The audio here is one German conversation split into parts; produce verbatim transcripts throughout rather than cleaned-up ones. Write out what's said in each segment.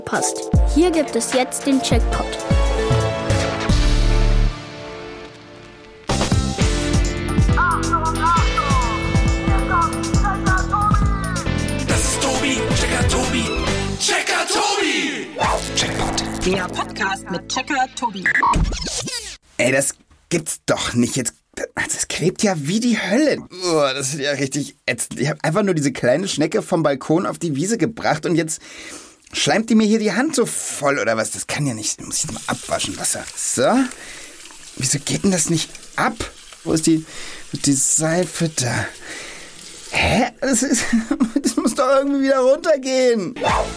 Passt. Hier gibt es jetzt den Checkpot. Das ist Tobi, Checker Tobi, Checker Tobi. Checkpot. Der Podcast mit Checker Tobi. Ey, das gibt's doch nicht. Jetzt, das klebt ja wie die Hölle. Oh, das ist ja richtig ätzend. Ich habe einfach nur diese kleine Schnecke vom Balkon auf die Wiese gebracht und jetzt schleimt die mir hier die Hand so voll oder was? Das kann ja nicht. Muss ich mal abwaschen, Wasser. So. Wieso geht denn das nicht ab? Wo ist die, wo ist die Seife da? Hä? Das, ist, das muss doch irgendwie wieder runtergehen.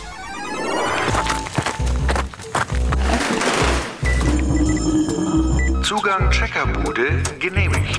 Zugang Checkerbude genehmigt.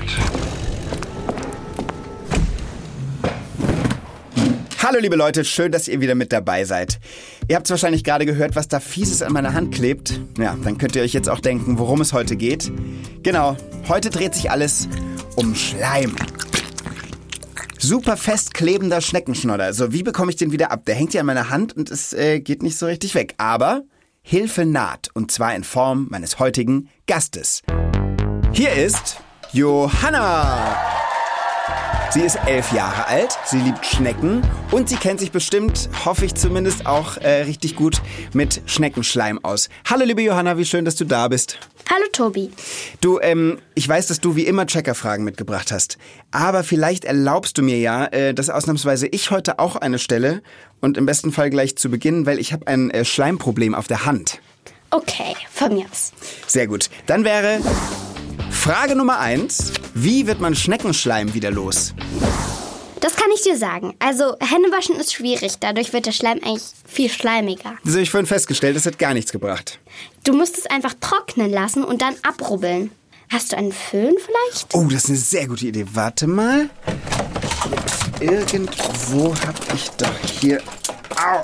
Hallo liebe Leute, schön, dass ihr wieder mit dabei seid. Ihr habt wahrscheinlich gerade gehört, was da Fieses an meiner Hand klebt. Ja, dann könnt ihr euch jetzt auch denken, worum es heute geht. Genau, heute dreht sich alles um Schleim. Super fest klebender Schneckenschnodder. So, wie bekomme ich den wieder ab? Der hängt hier an meiner Hand und es äh, geht nicht so richtig weg. Aber Hilfe naht, und zwar in Form meines heutigen Gastes. Hier ist Johanna. Sie ist elf Jahre alt, sie liebt Schnecken und sie kennt sich bestimmt, hoffe ich zumindest, auch äh, richtig gut mit Schneckenschleim aus. Hallo liebe Johanna, wie schön, dass du da bist. Hallo Tobi. Du, ähm, ich weiß, dass du wie immer Checkerfragen mitgebracht hast, aber vielleicht erlaubst du mir ja, äh, dass ausnahmsweise ich heute auch eine stelle und im besten Fall gleich zu Beginn, weil ich habe ein äh, Schleimproblem auf der Hand. Okay, von mir aus. Sehr gut, dann wäre Frage Nummer eins. Wie wird man Schneckenschleim wieder los? Das kann ich dir sagen. Also Händewaschen ist schwierig, dadurch wird der Schleim eigentlich viel schleimiger. Das habe ich vorhin festgestellt, das hat gar nichts gebracht. Du musst es einfach trocknen lassen und dann abrubbeln. Hast du einen Föhn vielleicht? Oh, das ist eine sehr gute Idee. Warte mal. Irgendwo habe ich doch hier... Au.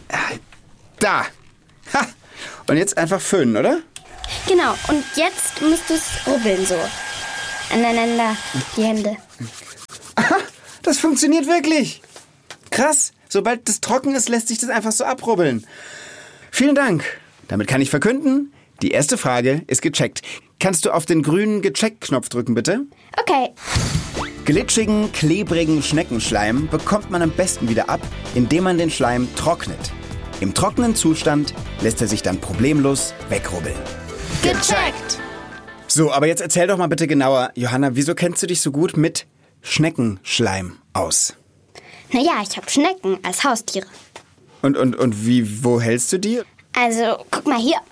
Da. Ha. Und jetzt einfach föhnen, oder? Genau, und jetzt musst du es rubbeln so. Aneinander, die Hände. Aha, das funktioniert wirklich. Krass. Sobald das trocken ist, lässt sich das einfach so abrubbeln. Vielen Dank. Damit kann ich verkünden, die erste Frage ist gecheckt. Kannst du auf den grünen Gecheckt-Knopf drücken, bitte? Okay. Glitschigen, klebrigen Schneckenschleim bekommt man am besten wieder ab, indem man den Schleim trocknet. Im trockenen Zustand lässt er sich dann problemlos wegrubbeln. Gecheckt! So, aber jetzt erzähl doch mal bitte genauer, Johanna, wieso kennst du dich so gut mit Schneckenschleim aus? Naja, ich habe Schnecken als Haustiere. Und, und, und wie, wo hältst du die? Also, guck mal hier.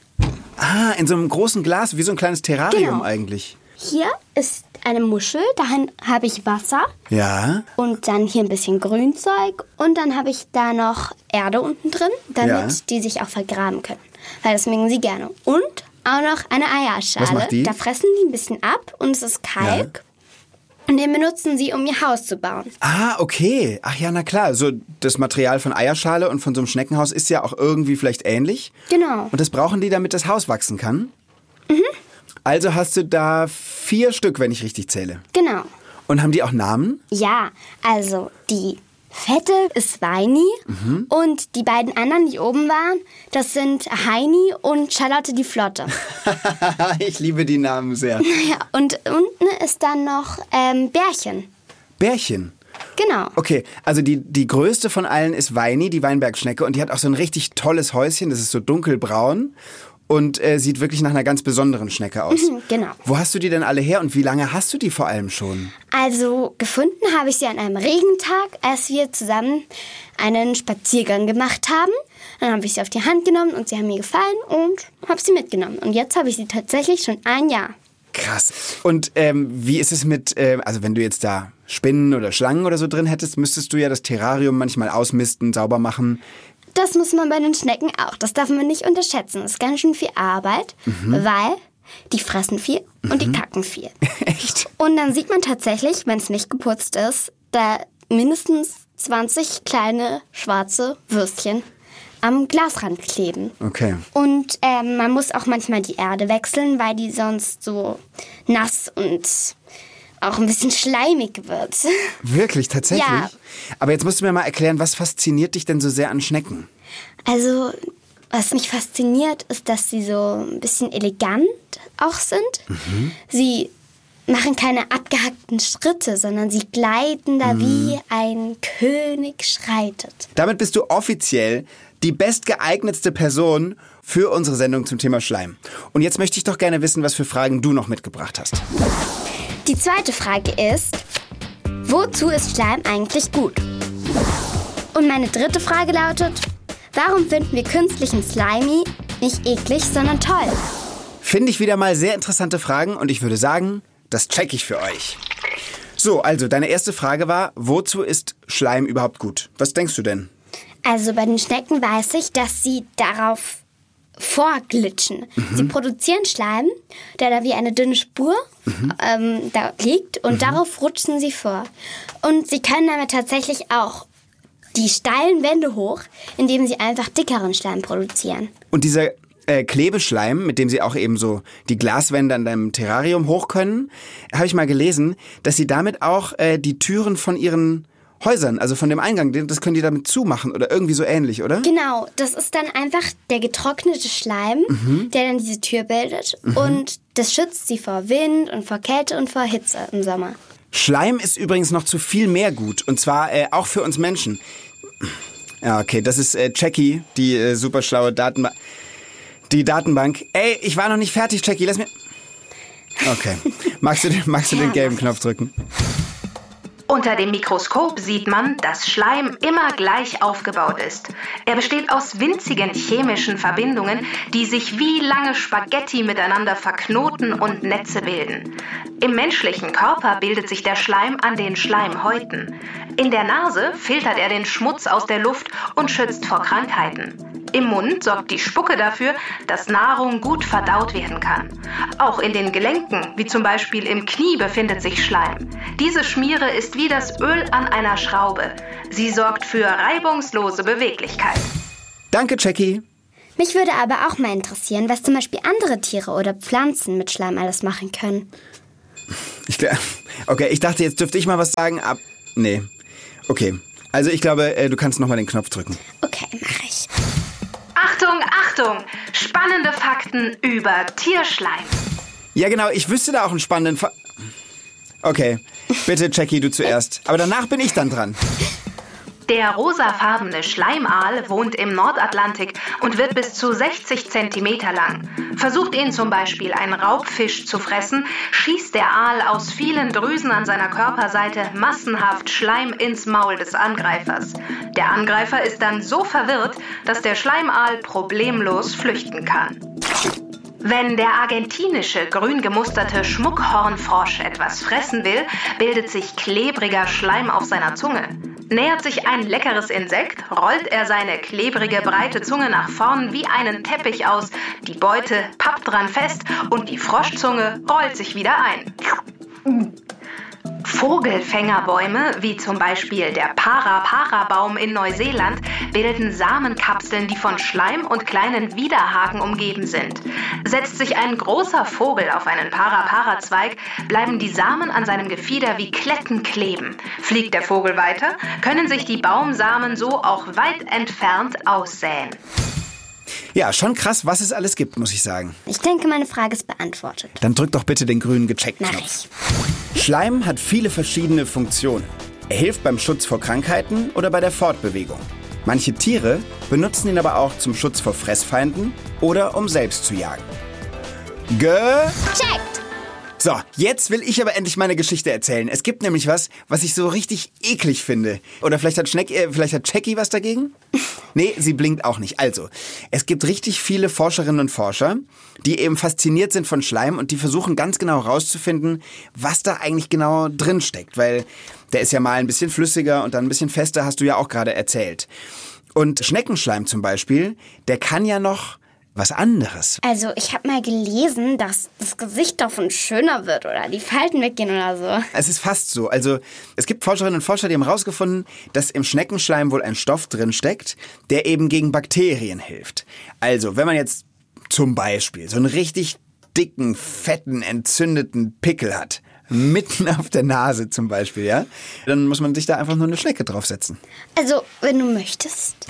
Ah, in so einem großen Glas, wie so ein kleines Terrarium Genau. eigentlich. Hier ist eine Muschel, dahin habe ich Wasser. Ja. Und dann hier ein bisschen Grünzeug. Und dann habe ich da noch Erde unten drin, damit Ja. die sich auch vergraben können. Weil das mögen sie gerne. Und auch noch eine Eierschale. Was macht die? Da fressen die ein bisschen ab und es ist Kalk. Und den benutzen sie, um ihr Haus zu bauen. Ah, okay. Ach ja, na klar. So das Material von Eierschale und von so einem Schneckenhaus ist ja auch irgendwie vielleicht ähnlich. Genau. Und das brauchen die, damit das Haus wachsen kann? Mhm. Also hast du da vier Stück, wenn ich richtig zähle. Genau. Und haben die auch Namen? Ja, also die fette ist Weini Mhm. und die beiden anderen, die oben waren, das sind Heini und Charlotte die Flotte. Ich liebe die Namen sehr. Ja, und unten ist dann noch ähm, Bärchen. Bärchen. Genau. Okay, also die, die größte von allen ist Weini, die Weinbergschnecke. Und die hat auch so ein richtig tolles Häuschen. Das ist so dunkelbraun und äh, sieht wirklich nach einer ganz besonderen Schnecke aus. Mhm, genau. Wo hast du die denn alle her und wie lange hast du die vor allem schon? Also gefunden habe ich sie an einem Regentag, als wir zusammen einen Spaziergang gemacht haben. Dann habe ich sie auf die Hand genommen und sie haben mir gefallen und habe sie mitgenommen. Und jetzt habe ich sie tatsächlich schon ein Jahr. Krass. Und ähm, wie ist es mit, äh, also wenn du jetzt da Spinnen oder Schlangen oder so drin hättest, müsstest du ja das Terrarium manchmal ausmisten, sauber machen. Das muss man bei den Schnecken auch. Das darf man nicht unterschätzen. Das ist ganz schön viel Arbeit, Mhm. weil die fressen viel und die kacken viel. Echt? Und dann sieht man tatsächlich, wenn es nicht geputzt ist, da mindestens zwanzig kleine schwarze Würstchen am Glasrand kleben. Okay. Und ähm, man muss auch manchmal die Erde wechseln, weil die sonst so nass und auch ein bisschen schleimig wird. Wirklich, tatsächlich? Ja. Aber jetzt musst du mir mal erklären, was fasziniert dich denn so sehr an Schnecken? Also was mich fasziniert, ist, dass sie so ein bisschen elegant auch sind. Mhm. Sie machen keine abgehackten Schritte, sondern sie gleiten da mhm. wie ein König schreitet. Damit bist du offiziell die bestgeeignetste Person für unsere Sendung zum Thema Schleim. Und jetzt möchte ich doch gerne wissen, was für Fragen du noch mitgebracht hast. Die zweite Frage ist, wozu ist Schleim eigentlich gut? Und meine dritte Frage lautet, warum finden wir künstlichen Slimy nicht eklig, sondern toll? Finde ich wieder mal sehr interessante Fragen und ich würde sagen, das check ich für euch. So, also deine erste Frage war, wozu ist Schleim überhaupt gut? Was denkst du denn? Also bei den Schnecken weiß ich, dass sie darauf vorglitschen. Mhm. Sie produzieren Schleim, der da wie eine dünne Spur mhm. ähm, da liegt und mhm. darauf rutschen sie vor. Und sie können damit tatsächlich auch die steilen Wände hoch, indem sie einfach dickeren Schleim produzieren. Und dieser äh, Klebeschleim, mit dem sie auch eben so die Glaswände an deinem Terrarium hoch können, habe ich mal gelesen, dass sie damit auch äh, die Türen von ihren Häusern, also von dem Eingang, das können die damit zumachen oder irgendwie so ähnlich, oder? Genau, das ist dann einfach der getrocknete Schleim, mhm. der dann diese Tür bildet mhm. und das schützt sie vor Wind und vor Kälte und vor Hitze im Sommer. Schleim ist übrigens noch zu viel mehr gut und zwar äh, auch für uns Menschen. Ja, okay, das ist äh, Jackie, die äh, super schlaue Datenbank. Die Datenbank. Ey, ich war noch nicht fertig, Jackie, lass mir... Okay, magst du, magst du den gelben Knopf drücken? Unter dem Mikroskop sieht man, dass Schleim immer gleich aufgebaut ist. Er besteht aus winzigen chemischen Verbindungen, die sich wie lange Spaghetti miteinander verknoten und Netze bilden. Im menschlichen Körper bildet sich der Schleim an den Schleimhäuten. In der Nase filtert er den Schmutz aus der Luft und schützt vor Krankheiten. Im Mund sorgt die Spucke dafür, dass Nahrung gut verdaut werden kann. Auch in den Gelenken, wie zum Beispiel im Knie, befindet sich Schleim. Diese Schmiere ist wie das Öl an einer Schraube. Sie sorgt für reibungslose Beweglichkeit. Danke, Jackie. Mich würde aber auch mal interessieren, was zum Beispiel andere Tiere oder Pflanzen mit Schleim alles machen können. Ich, okay, ich dachte, jetzt dürfte ich mal was sagen, ab... Nee. Okay, also ich glaube, du kannst nochmal den Knopf drücken. Okay, mache ich. Achtung, Achtung! Spannende Fakten über Tierschleim. Ja genau, ich wüsste da auch einen spannenden Fa... Okay, bitte Jackie, du zuerst. Aber danach bin ich dann dran. Der rosafarbene Schleimaal wohnt im Nordatlantik und wird bis zu sechzig Zentimeter lang. Versucht ihn zum Beispiel ein Raubfisch zu fressen, schießt der Aal aus vielen Drüsen an seiner Körperseite massenhaft Schleim ins Maul des Angreifers. Der Angreifer ist dann so verwirrt, dass der Schleimaal problemlos flüchten kann. Wenn der argentinische grün gemusterte Schmuckhornfrosch etwas fressen will, bildet sich klebriger Schleim auf seiner Zunge. Nähert sich ein leckeres Insekt, rollt er seine klebrige, breite Zunge nach vorn wie einen Teppich aus, die Beute pappt dran fest und die Froschzunge rollt sich wieder ein. Vogelfängerbäume, wie zum Beispiel der Para-Para-Baum in Neuseeland, bilden Samenkapseln, die von Schleim und kleinen Widerhaken umgeben sind. Setzt sich ein großer Vogel auf einen Para-Para-Zweig, bleiben die Samen an seinem Gefieder wie Kletten kleben. Fliegt der Vogel weiter, können sich die Baumsamen so auch weit entfernt aussäen. Ja, schon krass, was es alles gibt, muss ich sagen. Ich denke, meine Frage ist beantwortet. Dann drück doch bitte den grünen Gecheckt-Knopf. Mach ich. Schleim hat viele verschiedene Funktionen. Er hilft beim Schutz vor Krankheiten oder bei der Fortbewegung. Manche Tiere benutzen ihn aber auch zum Schutz vor Fressfeinden oder um selbst zu jagen. Gecheckt! So, jetzt will ich aber endlich meine Geschichte erzählen. Es gibt nämlich was, was ich so richtig eklig finde. Oder vielleicht hat Schneck, äh, vielleicht hat Jackie was dagegen? Nee, sie blinkt auch nicht. Also, es gibt richtig viele Forscherinnen und Forscher, die eben fasziniert sind von Schleim und die versuchen ganz genau rauszufinden, was da eigentlich genau drin steckt. Weil der ist ja mal ein bisschen flüssiger und dann ein bisschen fester, hast du ja auch gerade erzählt. Und Schneckenschleim zum Beispiel, der kann ja noch was anderes. Also ich habe mal gelesen, dass das Gesicht davon schöner wird oder die Falten weggehen oder so. Es ist fast so. Also es gibt Forscherinnen und Forscher, die haben herausgefunden, dass im Schneckenschleim wohl ein Stoff drin steckt, der eben gegen Bakterien hilft. Also wenn man jetzt zum Beispiel so einen richtig dicken, fetten, entzündeten Pickel hat, mitten auf der Nase zum Beispiel, ja, dann muss man sich da einfach nur eine Schnecke draufsetzen. Also wenn du möchtest,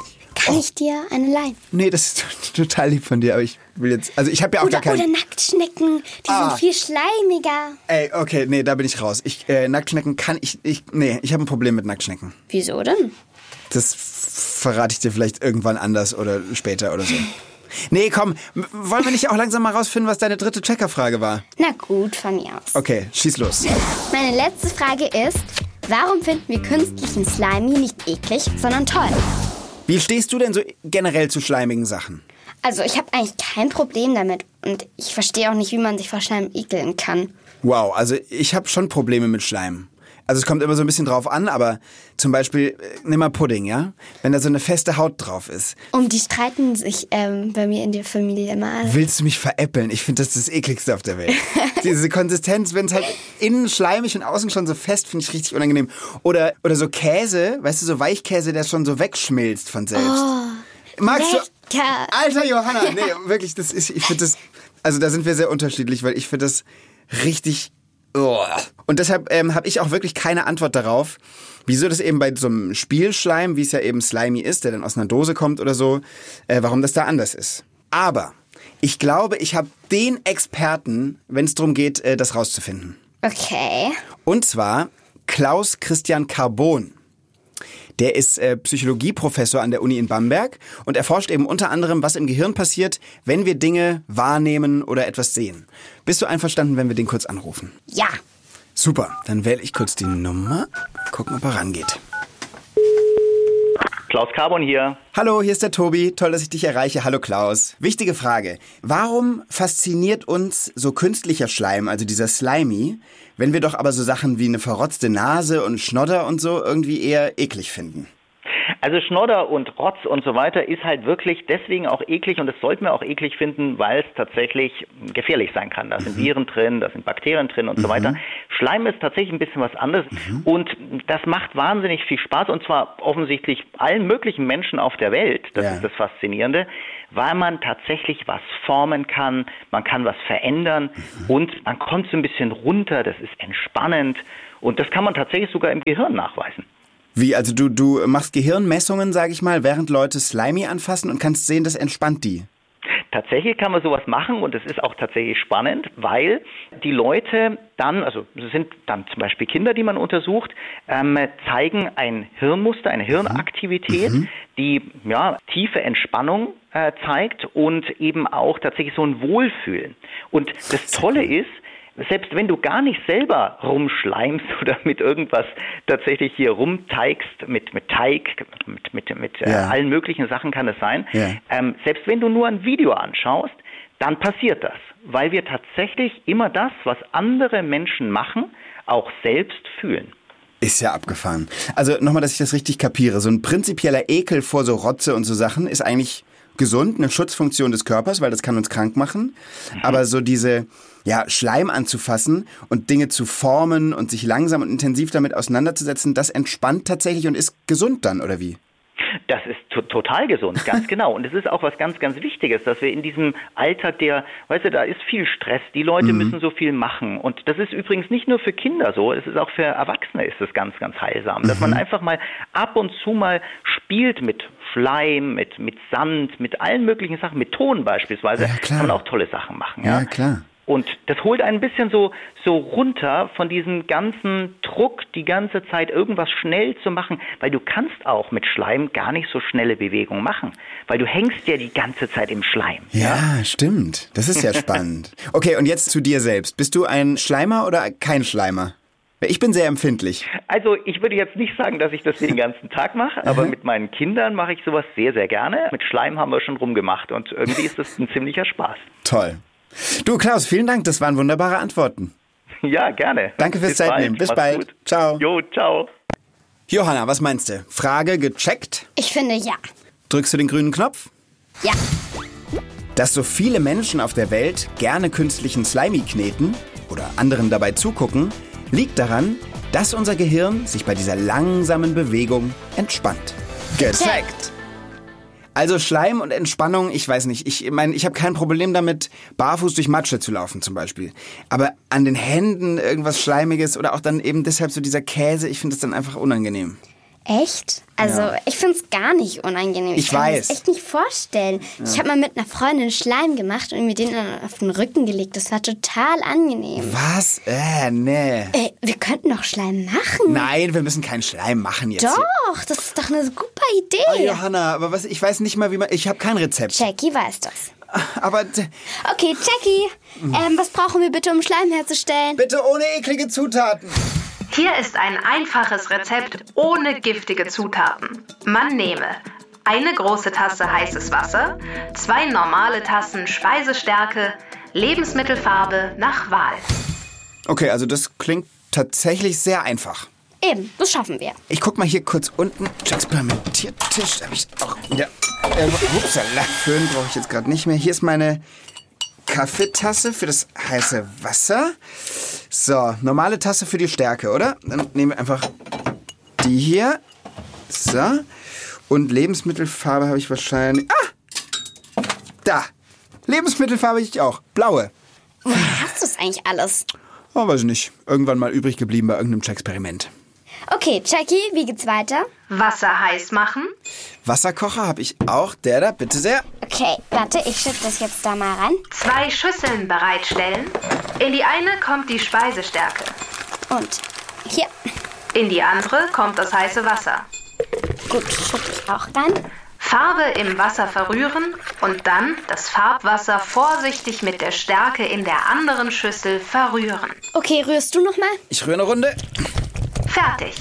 Kann ich dir eine leihen? Nee, das ist t- total lieb von dir, aber ich will jetzt, also ich habe ja auch Oder, gar keinen... oder Nacktschnecken, die Ah. sind viel schleimiger. Ey, okay, nee, da bin ich raus. Ich, äh, Nacktschnecken kann ich, ich, nee, ich habe ein Problem mit Nacktschnecken. Wieso denn? Das f- verrate ich dir vielleicht irgendwann anders oder später oder so. Nee, komm, m- wollen wir nicht auch langsam mal rausfinden, was deine dritte Checkerfrage war? Na gut, von mir aus. Okay, schieß los. Meine letzte Frage ist, warum finden wir künstlichen Slimy nicht eklig, sondern toll? Wie stehst du denn so generell zu schleimigen Sachen? Also ich habe eigentlich kein Problem damit und ich verstehe auch nicht, wie man sich vor Schleim ekeln kann. Wow, also ich habe schon Probleme mit Schleim. Also es kommt immer so ein bisschen drauf an, aber zum Beispiel, äh, nimm mal Pudding, ja? Wenn da so eine feste Haut drauf ist. Um die streiten sich ähm, bei mir in der Familie mal. Willst du mich veräppeln? Ich finde, das ist das ekligste auf der Welt. Diese Konsistenz, wenn es halt innen schleimig und außen schon so fest, finde ich richtig unangenehm. Oder, oder so Käse, weißt du, so Weichkäse, der schon so wegschmilzt von selbst. Oh, Magst lecker. du? Alter Johanna, nee, wirklich, das ist, ich finde das, also da sind wir sehr unterschiedlich, weil ich finde das richtig... Oh. Und deshalb ähm, habe ich auch wirklich keine Antwort darauf, wieso das eben bei so einem Spielschleim, wie es ja eben Slimy ist, der dann aus einer Dose kommt oder so, äh, warum das da anders ist. Aber ich glaube, ich habe den Experten, wenn es darum geht, äh, das rauszufinden. Okay. Und zwar Klaus Christian Carbon. Der ist äh, Psychologieprofessor an der Uni in Bamberg und erforscht eben unter anderem, was im Gehirn passiert, wenn wir Dinge wahrnehmen oder etwas sehen. Bist du einverstanden, wenn wir den kurz anrufen? Ja. Super, dann wähle ich kurz die Nummer. Gucken, ob er rangeht. Klaus Carbon hier. Hallo, hier ist der Tobi. Toll, dass ich dich erreiche. Hallo Klaus. Wichtige Frage. Warum fasziniert uns so künstlicher Schleim, also dieser Slimy, wenn wir doch aber so Sachen wie eine verrotzte Nase und Schnodder und so irgendwie eher eklig finden? Also Schnodder und Rotz und so weiter ist halt wirklich deswegen auch eklig und das sollten wir auch eklig finden, weil es tatsächlich gefährlich sein kann. Da sind Viren drin, da sind Bakterien drin und mhm. so weiter. Schleim ist tatsächlich ein bisschen was anderes mhm. und das macht wahnsinnig viel Spaß und zwar offensichtlich allen möglichen Menschen auf der Welt. Das ja. ist das Faszinierende, weil man tatsächlich was formen kann, man kann was verändern mhm. und man kommt so ein bisschen runter, das ist entspannend und das kann man tatsächlich sogar im Gehirn nachweisen. Wie, also du, du machst Gehirnmessungen, sag ich mal, während Leute Slimy anfassen und kannst sehen, das entspannt die? Tatsächlich kann man sowas machen und es ist auch tatsächlich spannend, weil die Leute dann, also es sind dann zum Beispiel Kinder, die man untersucht, ähm, zeigen ein Hirnmuster, eine Hirnaktivität, mhm. die ja tiefe Entspannung äh, zeigt und eben auch tatsächlich so ein Wohlfühlen. Und das Tolle ist, selbst wenn du gar nicht selber rumschleimst oder mit irgendwas tatsächlich hier rumteigst, mit, mit Teig, mit, mit, mit ja. äh, allen möglichen Sachen kann es sein, ja. ähm, selbst wenn du nur ein Video anschaust, dann passiert das, weil wir tatsächlich immer das, was andere Menschen machen, auch selbst fühlen. Ist ja abgefahren. Also nochmal, dass ich das richtig kapiere. So ein prinzipieller Ekel vor so Rotze und so Sachen ist eigentlich gesund, eine Schutzfunktion des Körpers, weil das kann uns krank machen. Mhm. Aber so diese, ja, Schleim anzufassen und Dinge zu formen und sich langsam und intensiv damit auseinanderzusetzen, das entspannt tatsächlich und ist gesund dann, oder wie? Das ist to- total gesund, ganz genau. Und es ist auch was ganz, ganz Wichtiges, dass wir in diesem Alltag, der, weißt du, da ist viel Stress, die Leute mhm. müssen so viel machen. Und das ist übrigens nicht nur für Kinder so, es ist auch für Erwachsene ist es ganz, ganz heilsam. Mhm. Dass man einfach mal ab und zu mal spielt mit Schleim, mit, mit Sand, mit allen möglichen Sachen, mit Ton beispielsweise, ja, klar. kann man auch tolle Sachen machen. Ja, ja klar. Und das holt einen ein bisschen so, so runter von diesem ganzen Druck, die ganze Zeit irgendwas schnell zu machen, weil du kannst auch mit Schleim gar nicht so schnelle Bewegungen machen, weil du hängst ja die ganze Zeit im Schleim. Ja, ja? Stimmt. Das ist ja spannend. Okay, und jetzt zu dir selbst. Bist du ein Schleimer oder kein Schleimer? Ich bin sehr empfindlich. Also ich würde jetzt nicht sagen, dass ich das den ganzen Tag mache, aber mit meinen Kindern mache ich sowas sehr, sehr gerne. Mit Schleim haben wir schon rumgemacht und irgendwie ist das ein ziemlicher Spaß. Toll. Du Klaus, vielen Dank, das waren wunderbare Antworten. Ja, gerne. Danke fürs Zeitnehmen. Bis bald. Gut. Ciao. Jo, ciao. Johanna, was meinst du? Frage gecheckt? Ich finde ja. Drückst du den grünen Knopf? Ja. Dass so viele Menschen auf der Welt gerne künstlichen Slimy kneten oder anderen dabei zugucken, liegt daran, dass unser Gehirn sich bei dieser langsamen Bewegung entspannt. Gecheckt! Also Schleim und Entspannung, ich weiß nicht, ich meine, ich habe kein Problem damit, barfuß durch Matsche zu laufen zum Beispiel. Aber an den Händen irgendwas Schleimiges oder auch dann eben deshalb so dieser Käse, ich finde das dann einfach unangenehm. Echt? Also, Ja. ich finde es gar nicht unangenehm. Ich kann mir weiß. das echt nicht vorstellen. Ja. Ich habe mal mit einer Freundin Schleim gemacht und mir den dann auf den Rücken gelegt. Das war total angenehm. Was? Äh, nee. Ey, wir könnten doch Schleim machen. Nein, wir müssen keinen Schleim machen jetzt. Doch, Hier. das ist doch eine super Oh, Idee. Johanna, aber was, ich weiß nicht mal, wie man... Ich habe kein Rezept. Jackie weiß das. Aber d- Okay, Jackie, ähm, was brauchen wir bitte, um Schleim herzustellen? bitte ohne eklige Zutaten. Hier ist ein einfaches Rezept ohne giftige Zutaten. Man nehme eine große Tasse heißes Wasser, zwei normale Tassen Speisestärke, Lebensmittelfarbe nach Wahl. Okay, also das klingt tatsächlich sehr einfach. Eben, das schaffen wir. Ich guck mal hier kurz unten. Experimentiertisch. Da habe ich auch wieder... Äh, upsala, Föhn brauche ich jetzt gerade nicht mehr. Hier ist meine Kaffeetasse für das heiße Wasser. So, normale Tasse für die Stärke, oder? Dann nehmen wir einfach die hier. So. Und Lebensmittelfarbe habe ich wahrscheinlich... Ah! Da. Lebensmittelfarbe habe ich auch. Blaue. Woher hast du es eigentlich alles? Oh, weiß ich nicht. Irgendwann mal übrig geblieben bei irgendeinem Experiment. Okay, Jackie, wie geht's weiter? Wasser heiß machen, Wasserkocher habe ich auch. Der da, bitte sehr. Okay, warte, ich schütte das jetzt da mal ran. zwei Schüsseln bereitstellen. In die eine kommt die Speisestärke. Und hier. In die andere kommt das heiße Wasser. Gut, schütte ich auch rein. Farbe im Wasser verrühren und dann das Farbwasser vorsichtig mit der Stärke in der anderen Schüssel verrühren. Okay, rührst du noch mal? Ich rühre eine Runde. Fertig.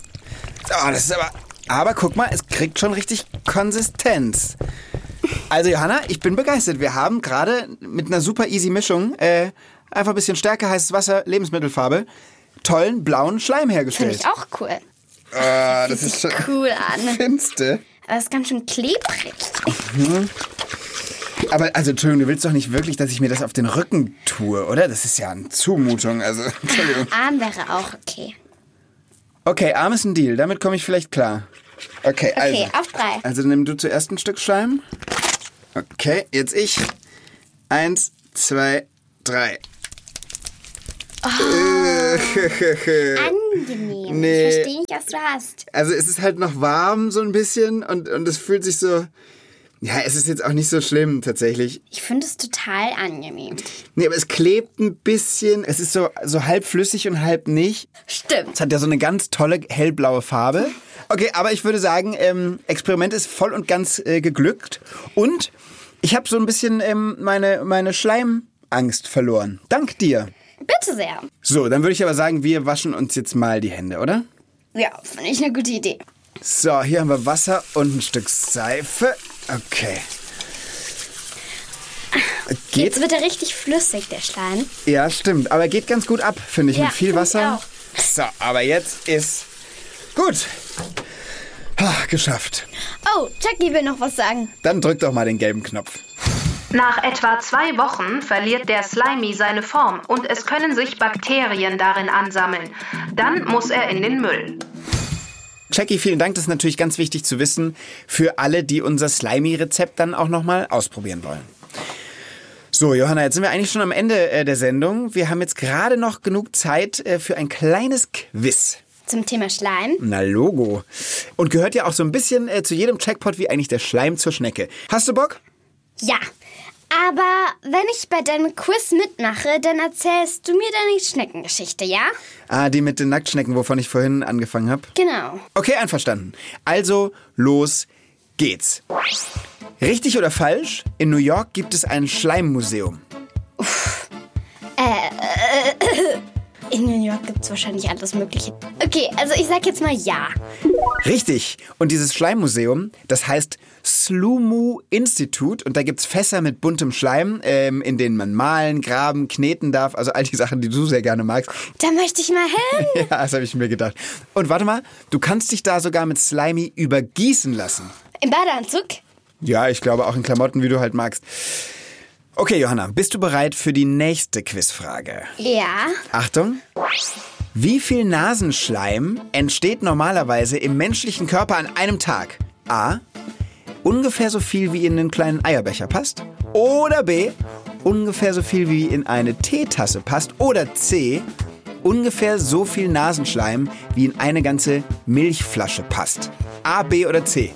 Oh, das ist aber... Aber guck mal, es kriegt schon richtig Konsistenz. Also Johanna, ich bin begeistert. Wir haben gerade mit einer super easy Mischung äh, einfach ein bisschen Stärke, heißes Wasser, Lebensmittelfarbe, tollen blauen Schleim Finde hergestellt. ich auch cool. Ah, das ist schon Cool an. finste. Aber es ist ganz schön klebrig. Aber also Entschuldigung, du willst doch nicht wirklich, dass ich mir das auf den Rücken tue, oder? Das ist ja eine Zumutung. Also Entschuldigung. Arm wäre auch okay. Okay, Arm ist ein Deal. Damit komme ich vielleicht klar. Okay, also. Okay, auf drei. Also nimm du zuerst ein Stück Schleim. Okay, jetzt ich. Eins, zwei, drei. Angenehm. Nee. Ich verstehe nicht, was du hast. Also es ist halt noch warm so ein bisschen und, und es fühlt sich so... Ja, es ist jetzt auch nicht so schlimm tatsächlich. Ich finde es total angenehm. Nee, aber es klebt ein bisschen. Es ist so, so halb flüssig und halb nicht. Stimmt. Es hat ja so eine ganz tolle hellblaue Farbe. Okay, aber ich würde sagen, ähm, Experiment ist voll und ganz äh, geglückt. Und ich habe so ein bisschen ähm, meine, meine Schleimangst verloren. Dank dir. Bitte sehr. So, dann würde ich aber sagen, wir waschen uns jetzt mal die Hände, oder? Ja, finde ich eine gute Idee. So, hier haben wir Wasser und ein Stück Seife. Okay. Geht? Jetzt wird er richtig flüssig, der Schleim. Ja, stimmt. Aber geht ganz gut ab, finde ich, Ja, mit viel find ich Wasser. auch. So, aber jetzt ist gut. Ha, geschafft. Oh, Jackie will noch was sagen. Dann drück doch mal den gelben Knopf. Nach etwa zwei Wochen verliert der Slimy seine Form und es können sich Bakterien darin ansammeln. Dann muss er in den Müll. Jackie, vielen Dank. Das ist natürlich ganz wichtig zu wissen für alle, die unser Slimy-Rezept dann auch nochmal ausprobieren wollen. So, Johanna, jetzt sind wir eigentlich schon am Ende äh, der Sendung. Wir haben jetzt gerade noch genug Zeit äh, für ein kleines Quiz. Zum Thema Schleim. Na, Logo. Und gehört ja auch so ein bisschen äh, zu jedem Jackpot wie eigentlich der Schleim zur Schnecke. Hast du Bock? Ja. Aber wenn ich bei deinem Quiz mitmache, dann erzählst du mir deine Schneckengeschichte, ja? Ah, die mit den Nacktschnecken, wovon ich vorhin angefangen habe. Genau. Okay, einverstanden. Also, los geht's. Richtig oder falsch? In New York gibt es ein Schleimmuseum. In New York gibt es wahrscheinlich alles Mögliche. Okay, also ich sag jetzt mal ja. Richtig. Und dieses Schleimmuseum, das heißt Slumu Institute. Und da gibt's Fässer mit buntem Schleim, ähm, in denen man malen, graben, kneten darf. Also all die Sachen, die du sehr gerne magst. Da möchte ich mal hin. Ja, das habe ich mir gedacht. Und warte mal, du kannst dich da sogar mit Slimy übergießen lassen. Im Badeanzug? Ja, ich glaube auch in Klamotten, wie du halt magst. Okay, Johanna, bist du bereit für die nächste Quizfrage? Ja. Achtung. Wie viel Nasenschleim entsteht normalerweise im menschlichen Körper an einem Tag? A. Ungefähr so viel, wie in einen kleinen Eierbecher passt. Oder B. Ungefähr so viel, wie in eine Teetasse passt. Oder C. ungefähr so viel Nasenschleim, wie in eine ganze Milchflasche passt? A, B oder C?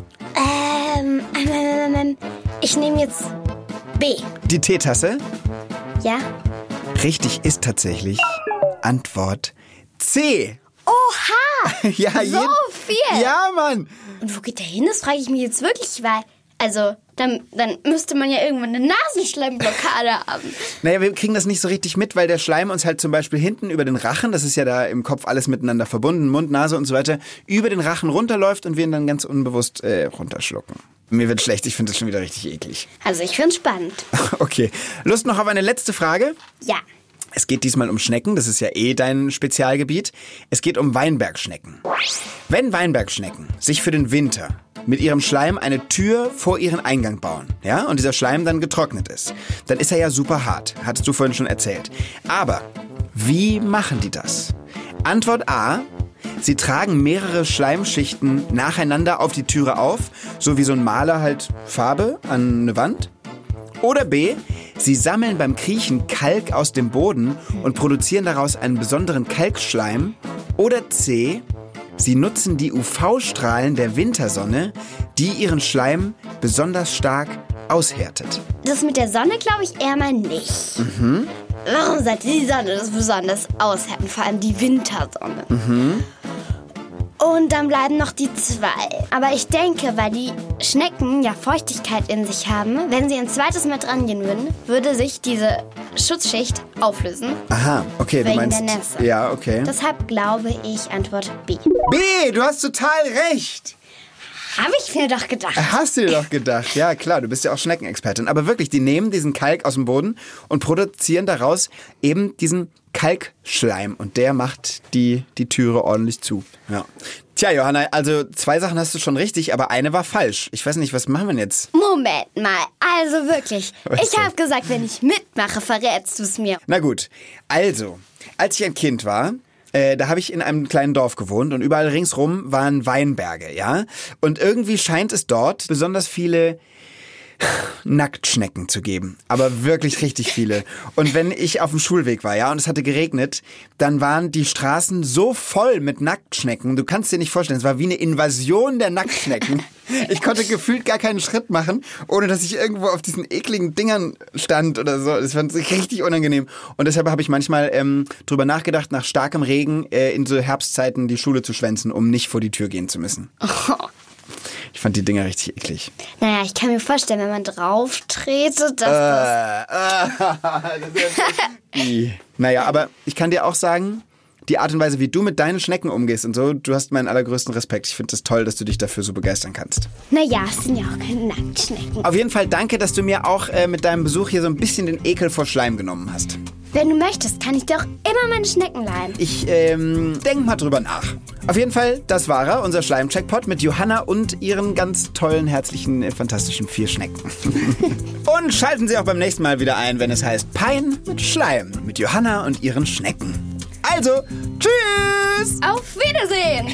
Ähm, ähm, ähm, ich nehme jetzt B. Die Teetasse? Ja? Richtig ist tatsächlich Antwort C. Oha! Ja, so jeden- viel! Ja, Mann! Und wo geht der hin? Das frage ich mich jetzt wirklich, weil, also, dann, dann müsste man ja irgendwann eine Nasenschleimblockade haben. Naja, wir kriegen das nicht so richtig mit, weil der Schleim uns halt zum Beispiel hinten über den Rachen, das ist ja da im Kopf alles miteinander verbunden, Mund, Nase und so weiter, über den Rachen runterläuft und wir ihn dann ganz unbewusst äh, runterschlucken. Mir wird schlecht, ich finde das schon wieder richtig eklig. Also, ich find's spannend. Okay, Lust noch auf eine letzte Frage? Ja. Es geht diesmal um Schnecken, das ist ja eh dein Spezialgebiet. Es geht um Weinbergschnecken. Wenn Weinbergschnecken sich für den Winter mit ihrem Schleim eine Tür vor ihren Eingang bauen, ja, und dieser Schleim dann getrocknet ist, dann ist er ja super hart, hattest du vorhin schon erzählt. Aber wie machen die das? Antwort A: Sie tragen mehrere Schleimschichten nacheinander auf die Türe auf, so wie so ein Maler halt Farbe an eine Wand. Oder B: Sie sammeln beim Kriechen Kalk aus dem Boden und produzieren daraus einen besonderen Kalkschleim. Oder C: Sie nutzen die U V-Strahlen der Wintersonne, die ihren Schleim besonders stark aushärtet. Das mit der Sonne glaube ich eher mal nicht. Mhm. Warum sollte die Sonne das besonders aushärten? Vor allem die Wintersonne. Mhm. Und dann bleiben noch die zwei. Aber ich denke, weil die Schnecken ja Feuchtigkeit in sich haben, wenn sie ein zweites Mal dran gehen würden, würde sich diese Schutzschicht auflösen. Aha, okay, Wegen du meinst... der Nässe. Ja, okay. Deshalb glaube ich Antwort B. B, du hast total recht. Habe ich mir doch gedacht. Hast du dir doch gedacht. Ja, klar, du bist ja auch Schneckenexpertin. Aber wirklich, die nehmen diesen Kalk aus dem Boden und produzieren daraus eben diesen Kalkschleim. Und der macht die, die Türe ordentlich zu. Ja. Tja, Johanna, also zwei Sachen hast du schon richtig, aber eine war falsch. Ich weiß nicht, was machen wir denn jetzt? Moment mal, also wirklich. Was Ich denn? habe gesagt, wenn ich mitmache, verrätst du es mir. Na gut, also, als ich ein Kind war, äh, da habe ich in einem kleinen Dorf gewohnt und überall ringsrum waren Weinberge, ja? Und irgendwie scheint es dort besonders viele Nacktschnecken zu geben, aber wirklich richtig viele. Und wenn ich auf dem Schulweg war, ja, und es hatte geregnet, dann waren die Straßen so voll mit Nacktschnecken. Du kannst dir nicht vorstellen, es war wie eine Invasion der Nacktschnecken. Ich konnte gefühlt gar keinen Schritt machen, ohne dass ich irgendwo auf diesen ekligen Dingern stand oder so. Das fand ich richtig unangenehm. Und deshalb habe ich manchmal ähm, drüber nachgedacht, nach starkem Regen äh, in so Herbstzeiten die Schule zu schwänzen, um nicht vor die Tür gehen zu müssen. Oh. Ich fand die Dinger richtig eklig. Naja, ich kann mir vorstellen, wenn man drauf tretet, dass Äh, äh, das ist naja, aber ich kann dir auch sagen, die Art und Weise, wie du mit deinen Schnecken umgehst und so, du hast meinen allergrößten Respekt. Ich finde es toll, dass du dich dafür so begeistern kannst. das... Naja, es sind ja auch keine Nacktschnecken. Auf jeden Fall danke, dass du mir auch äh, mit deinem Besuch hier so ein bisschen den Ekel vor Schleim genommen hast. Wenn du möchtest, kann ich dir auch immer meine Schnecken leihen. Ich ähm, denk mal drüber nach. Auf jeden Fall, das war er, unser Schleim-Checkpot mit Johanna und ihren ganz tollen, herzlichen, äh, fantastischen vier Schnecken. Und schalten Sie auch beim nächsten Mal wieder ein, wenn es heißt Pein mit Schleim mit Johanna und ihren Schnecken. Also, tschüss! Auf Wiedersehen!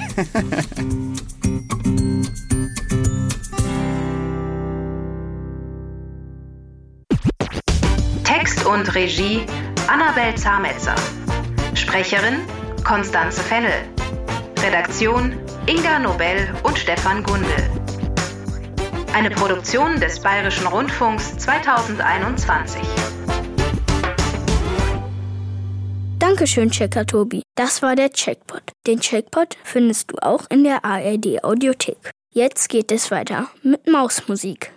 Text und Regie Annabel Zametzer. Sprecherin Konstanze Fennel. Redaktion Inga Nobel und Stefan Gundel. Eine Produktion des Bayerischen Rundfunks zweitausendeinundzwanzig. Dankeschön, Checker Tobi. Das war der Checkpot. Den Checkpot findest du auch in der A R D Audiothek. Jetzt geht es weiter mit Mausmusik.